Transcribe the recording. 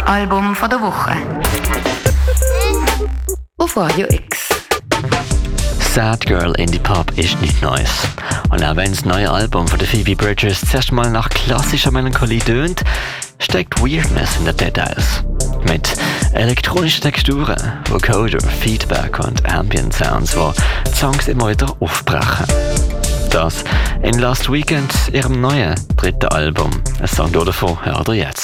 Album von der Woche. Auf Radio X. Sad Girl Indie Pop ist nichts Neues. Und auch wenn das neue Album von der Phoebe Bridgers zuerst mal nach klassischer Melancholie tönt, steckt Weirdness in den Details. Mit elektronischen Texturen, Vocoder, Feedback und Ambient Sounds, wo die Songs immer wieder aufbrechen. Das in Last Weekend, ihrem neuen dritten Album. Ein Song davon hört ihr jetzt.